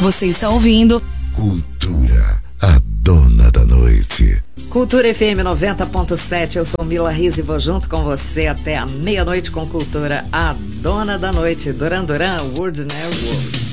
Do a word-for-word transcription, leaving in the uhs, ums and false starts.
Você está ouvindo Cultura, a dona da noite. Cultura F M noventa ponto sete, eu sou Mila Riz e vou junto com você até a meia-noite com Cultura, a dona da noite. Duran Duran, Ordinary World.